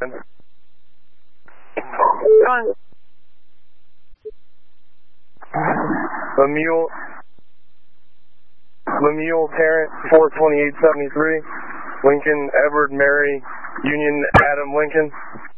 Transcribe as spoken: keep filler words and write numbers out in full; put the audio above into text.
On. Lemuel, Lemuel Tarrant, four twenty-eight seventy-three. Lincoln Edward Mary Union Adam Lincoln.